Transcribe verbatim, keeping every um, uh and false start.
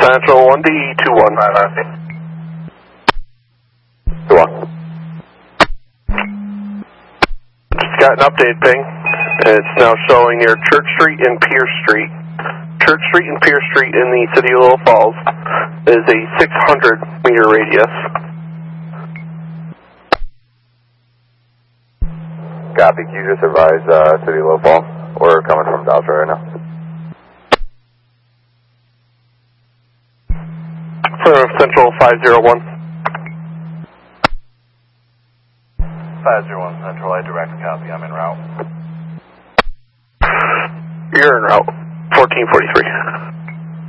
Central one D two one. two one. Just got an update ping. It's now showing near Church Street and Pierce Street. Church Street and Pierce Street in the city of Little Falls is a six hundred meter radius. Copy. Can you just advise uh, city of Little Falls? We're coming from Dodge right now. Central five zero one. five zero one Central, I direct copy. I'm en route. You're en route. fourteen forty-three.